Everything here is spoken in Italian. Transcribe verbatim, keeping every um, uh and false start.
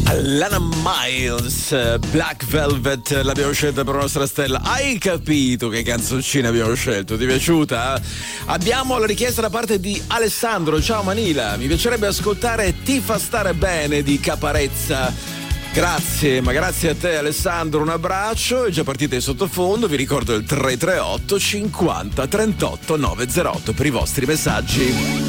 Lana Miles, Black Velvet, l'abbiamo scelta per la nostra stella. Hai capito che canzoncina abbiamo scelto? Ti è piaciuta? Abbiamo la richiesta da parte di Alessandro. Ciao Manila, mi piacerebbe ascoltare Ti fa stare bene di Caparezza. Grazie, ma grazie a te Alessandro, un abbraccio. È già partita in sottofondo, vi ricordo il tre tre otto cinquanta trentotto novecentootto per i vostri messaggi.